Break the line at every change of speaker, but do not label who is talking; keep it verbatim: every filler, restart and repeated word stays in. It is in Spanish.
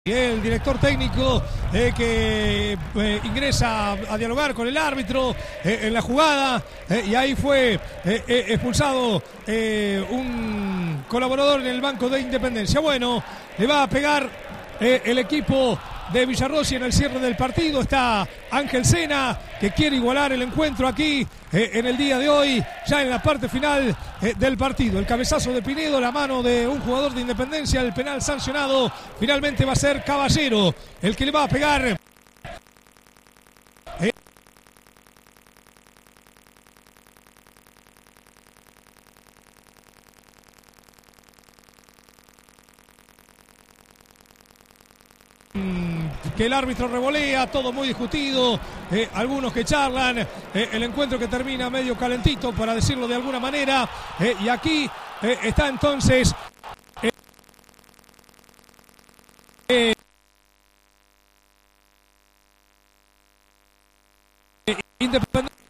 El director técnico eh, que eh, ingresa a, a dialogar con el árbitro eh, en la jugada eh, y ahí fue eh, eh, expulsado eh, un colaborador en el banco de Independencia. Bueno, le va a pegar eh, el equipo de Villarrossi en el cierre del partido. Está Ángel Sena, que quiere igualar el encuentro aquí eh, en el día de hoy, ya en la parte final eh, del partido. El cabezazo de Pinedo, la mano de un jugador de Independencia, el penal sancionado. Finalmente va a ser Caballero el que le va a pegar. Eh, que el árbitro revolea, todo muy discutido, eh, algunos que charlan, eh, el encuentro que termina medio calentito, para decirlo de alguna manera, eh, y aquí eh, está entonces eh, eh, Independencia